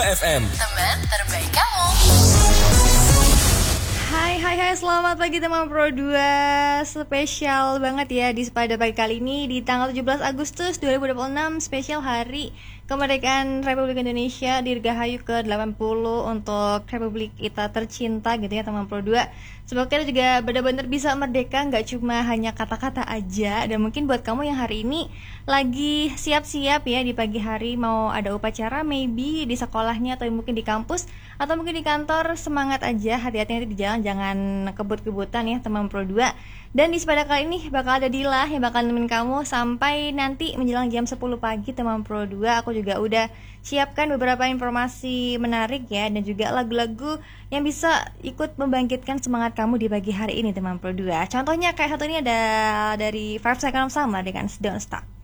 FM, teman terbaik kamu. Hai, selamat pagi teman Pro 2. Spesial banget ya pada pagi kali ini di tanggal 17 Agustus 2026, spesial hari kemerdekaan Republik Indonesia, Dirgahayu ke-80 untuk Republik kita tercinta gitu ya teman Pro 2. Semoga kita juga benar-benar bisa merdeka, gak cuma hanya kata-kata aja. Dan mungkin buat kamu yang hari ini lagi siap-siap ya di pagi hari mau ada upacara, maybe di sekolahnya atau mungkin di kampus atau mungkin di kantor, semangat aja, hati-hati nanti di jalan, jangan kebut-kebutan ya teman Pro 2. Dan di pada kali ini bakal ada Dila yang bakal nemenin kamu sampai nanti menjelang jam 10 pagi teman Pro 2. Aku juga udah siapkan beberapa informasi menarik ya, dan juga lagu-lagu yang bisa ikut membangkitkan semangat kamu di pagi hari ini teman Pro 2. Contohnya kayak satu ini ada dari Five Seconds of Summer dengan Don't Stop.